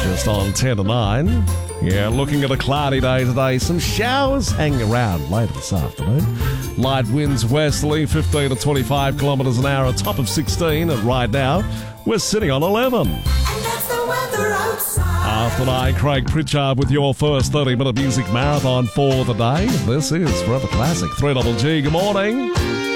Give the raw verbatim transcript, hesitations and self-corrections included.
Just on ten to nine. Yeah, looking at a cloudy day today. Some showers hanging around later this afternoon. Light winds westerly, fifteen to twenty-five kilometres an hour, a top of sixteen. And right now, we're sitting on eleven. And that's the weather outside. After nine, Craig Pritchard with your first thirty-minute music marathon for the day. This is Forever Classic. three G G, good morning.